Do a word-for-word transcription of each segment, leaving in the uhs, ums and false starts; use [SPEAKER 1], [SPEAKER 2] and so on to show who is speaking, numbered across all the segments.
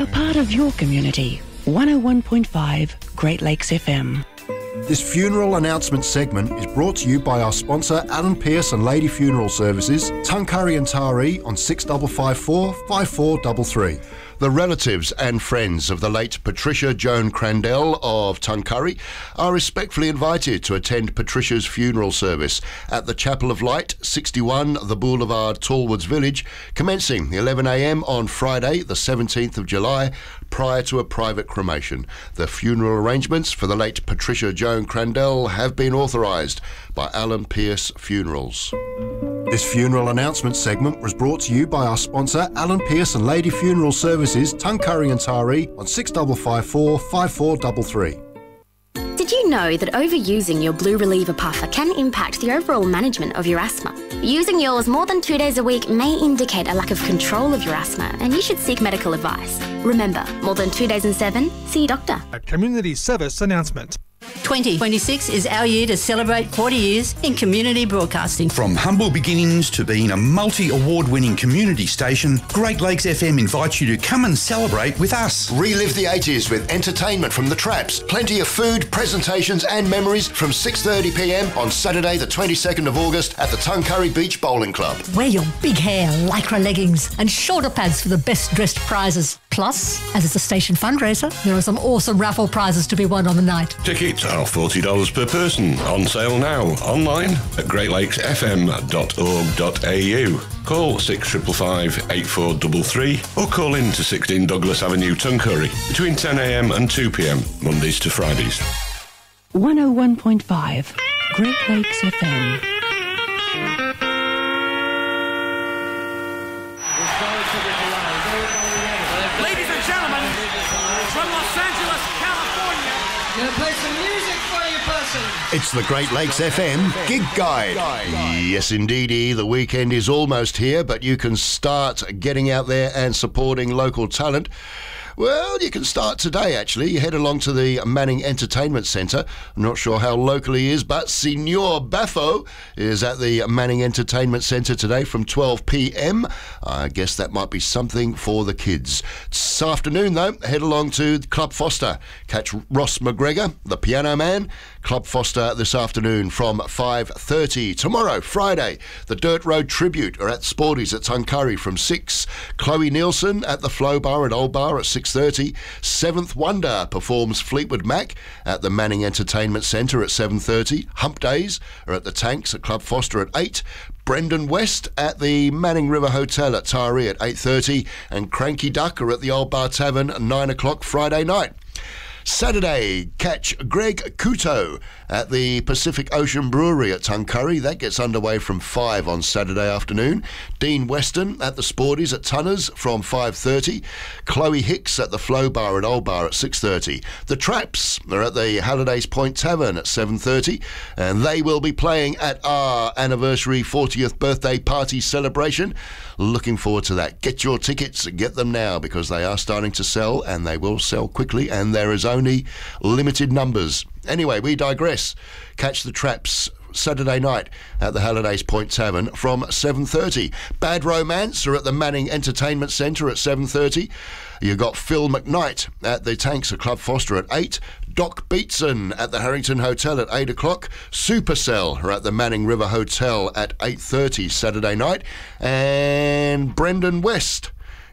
[SPEAKER 1] A part of your community. one oh one point five Great Lakes F M.
[SPEAKER 2] This funeral announcement segment is brought to you by our sponsor Alan Pearce and Lady Funeral Services, Tuncurry and Taree on six five five four, five four three three. The relatives and friends of the late Patricia Joan Crandell of Tuncurry are respectfully invited to attend Patricia's funeral service at the Chapel of Light, sixty-one The Boulevard, Tallwoods Village, commencing eleven a m on Friday the seventeenth of July, prior to a private cremation. The funeral arrangements for the late Patricia Joan Crandell have been authorised by Alan Pearce Funerals. This funeral announcement segment was brought to you by our sponsor Alan Pearce and Lady Funeral Services, Tuncurry and Taree on six five five four, five four three three.
[SPEAKER 3] Did you know that overusing your Blue Reliever puffer can impact the overall management of your asthma? Using yours more than two days a week may indicate a lack of control of your asthma, and you should seek medical advice. Remember, more than two days in seven, see your doctor.
[SPEAKER 4] A community service announcement.
[SPEAKER 5] twenty twenty-six is our year to celebrate forty years in community broadcasting.
[SPEAKER 6] From humble beginnings to being a multi-award-winning community station, Great Lakes F M invites you to come and celebrate with us.
[SPEAKER 2] Relive the eighties with entertainment from the Traps, plenty of food, presentations and memories from six thirty p m on Saturday the twenty-second of August at the Tuncurry Beach Bowling Club.
[SPEAKER 7] Wear your big hair, lycra leggings and shoulder pads for the best dressed prizes. Plus, as it's a station fundraiser, there are some awesome raffle prizes to be won on the night.
[SPEAKER 8] Tickets are forty dollars per person. On sale now. Online at great lakes f m dot org dot a u. Call six five five, eight four three three or call in to sixteen Douglas Avenue, Tuncurry between ten a m and two p m Mondays to Fridays.
[SPEAKER 1] one oh one point five Great Lakes F M.
[SPEAKER 9] Ladies and gentlemen, from Los Angeles, California, gonna play some music for you, person.
[SPEAKER 2] It's the Great Lakes F M Gig Guide. Yes, indeedy, the weekend is almost here, but you can start getting out there and supporting local talent. Well, you can start today, actually. You head along to the Manning Entertainment Centre. I'm not sure how local he is, but Signor Baffo is at the Manning Entertainment Centre today from twelve p m. I guess that might be something for the kids. This afternoon, though, head along to Club Foster. Catch Ross McGregor, the Piano Man. Club Foster this afternoon from five thirty. Tomorrow, Friday, the Dirt Road Tribute are at Sporties at Tuncurry from six. Chloe Nielsen at the Flow Bar at Old Bar at six thirty. Seventh Wonder performs Fleetwood Mac at the Manning Entertainment Centre at seven thirty. Hump Days are at the Tanks at Club Foster at eight. Brendan West at the Manning River Hotel at Taree at eight thirty. And Cranky Duck are at the Old Bar Tavern at nine o'clock Friday night. Saturday, catch Greg Couto at the Pacific Ocean Brewery at Tuncurry. That gets underway from five on Saturday afternoon. Dean Weston at the Sporties at Tunners from five thirty. Chloe Hicks at the Flow Bar at Old Bar at six thirty. The Traps are at the Hallidays Point Tavern at seven thirty. And they will be playing at our anniversary fortieth birthday party celebration. Looking forward to that. Get your tickets, get them now, because they are starting to sell, and they will sell quickly, and there is only limited numbers. Anyway, we digress. Catch the Traps Saturday night at the Hallidays Point Tavern from seven thirty. Bad Romance are at the Manning Entertainment Centre at seven thirty. You've got Phil McKnight at the Tanks at Club Foster at eight. Doc Beatson at the Harrington Hotel at eight o'clock. Supercell are at the Manning River Hotel at eight thirty Saturday night. And Brendan West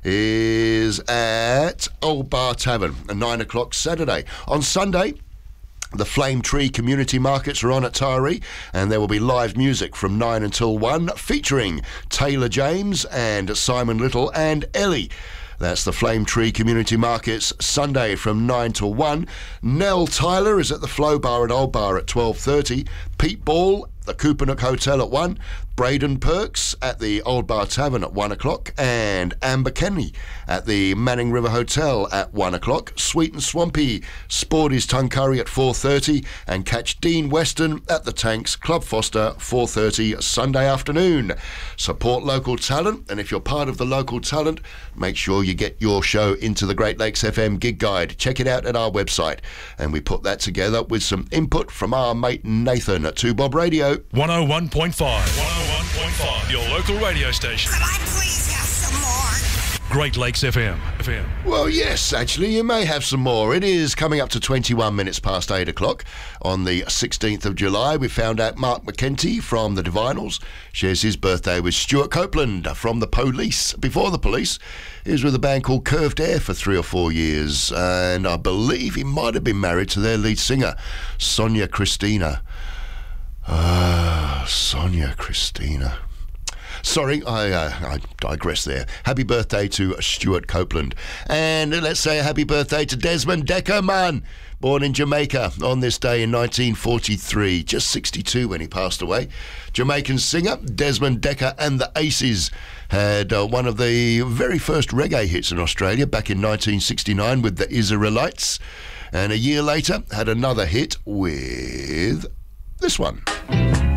[SPEAKER 2] is at Old Bar Tavern at nine o'clock Saturday. On Sunday, the Flame Tree Community Markets are on at Taree, and there will be live music from nine until one, featuring Taylor James and Simon Little and Ellie. That's the Flame Tree Community Markets, Sunday from nine till one. Nell Tyler is at the Flow Bar at Old Bar at twelve thirty. Pete Ball, the Coopernook Hotel at one. Braden Perks at the Old Bar Tavern at one o'clock. And Amber Kenny at the Manning River Hotel at one o'clock. Sweet and Swampy, Sporties Tuncurry at four thirty. And catch Dean Weston at the Tanks, Club Foster, four thirty Sunday afternoon. Support local talent, and if you're part of the local talent, make sure you get your show into the Great Lakes F M Gig Guide. Check it out at our website. And we put that together with some input from our mate Nathan at two Bob Radio.
[SPEAKER 4] one oh one point five. one oh one point five, your local radio station.
[SPEAKER 10] Could I please have some more? Great Lakes F M. F M.
[SPEAKER 2] Well, yes, actually, you may have some more. It is coming up to twenty-one minutes past eight o'clock on the sixteenth of July. We found out Mark McKenty from the Divinals shares his birthday with Stuart Copeland from the Police. Before the Police, he was with a band called Curved Air for three or four years, and I believe he might have been married to their lead singer, Sonia Christina. Ah, Sonia Christina. Sorry, I, uh, I digress there. Happy birthday to Stuart Copeland. And let's say a happy birthday to Desmond Dekker, man. Born in Jamaica on this day in nineteen forty-three. Just sixty-two when he passed away. Jamaican singer Desmond Dekker and the Aces had uh, one of the very first reggae hits in Australia back in nineteen sixty-nine with the Israelites. And a year later had another hit with this one.